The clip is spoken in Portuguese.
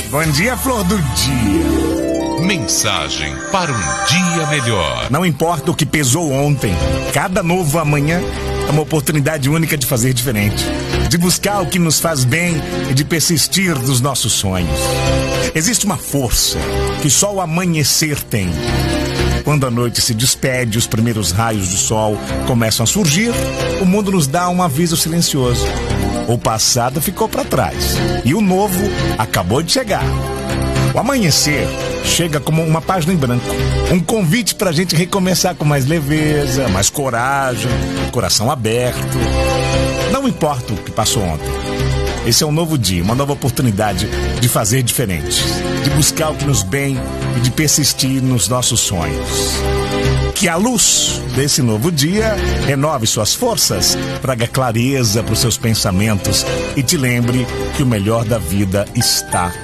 Bom dia, flor do dia. Mensagem para um dia melhor. Não importa o que pesou ontem, cada novo amanhã é uma oportunidade única de fazer diferente, de buscar o que nos faz bem e de persistir nos nossos sonhos. Existe uma força que só o amanhecer tem. Quando a noite se despede, os primeiros raios do sol começam a surgir, o mundo nos dá um aviso silencioso. O passado ficou para trás e o novo acabou de chegar. O amanhecer chega como uma página em branco, um convite para a gente recomeçar com mais leveza, mais coragem, coração aberto. Não importa o que passou ontem. Esse é um novo dia, uma nova oportunidade de fazer diferente, de buscar o que nos bem e de persistir nos nossos sonhos. Que a luz desse novo dia renove suas forças, traga clareza para os seus pensamentos e te lembre que o melhor da vida está